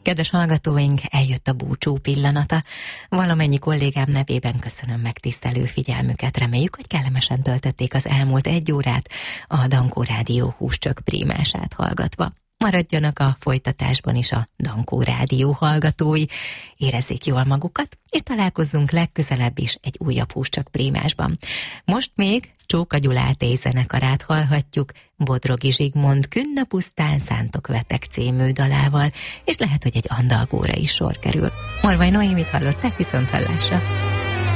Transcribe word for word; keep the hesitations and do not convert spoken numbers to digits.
Kedves hallgatóink, eljött a búcsú pillanata. Valamennyi kollégám nevében köszönöm megtisztelő figyelmüket. Reméljük, hogy kellemesen töltötték az elmúlt egy órát a Dankó Rádió húscsök prímását hallgatva. Maradjanak a folytatásban is a Dankó Rádió hallgatói, érezzék jól magukat, és találkozzunk legközelebb is egy újabb húscsök prímásban. Most még Csóka Gyulát éjzenekarát hallhatjuk Bodrogi Zsigmond Künn a pusztán szántok vetek című dalával, és lehet, hogy egy andalgóra is sor kerül. Morvai Noémit hallották, viszont hallásra!